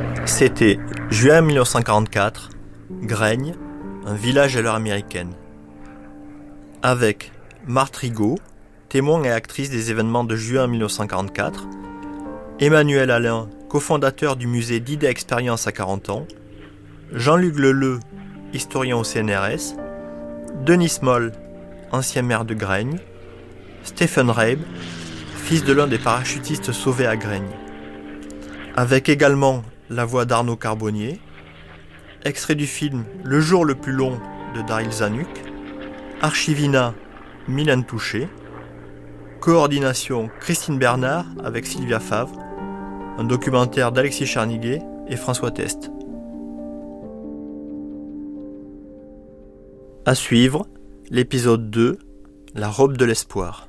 C'était juin 1944, Graignes, un village à l'heure américaine. Avec Marthe Rigaud, témoin et actrice des événements de juin 1944, Emmanuel Alain, cofondateur du musée d'Idées Expérience à 40 ans, Jean-Luc Leleu, historien au CNRS, Denis Moll, ancien maire de Graignes, Stephen Reib, fils de l'un des parachutistes sauvés à Graignes. Avec également la voix d'Arnaud Carbonnier, extrait du film Le jour le plus long de Daryl Zanuck, Archivina, Mylène Touché, coordination Christine Bernard avec Sylvia Favre, un documentaire d'Alexis Charniguet et François Test. À suivre, l'épisode 2, La robe de l'espoir.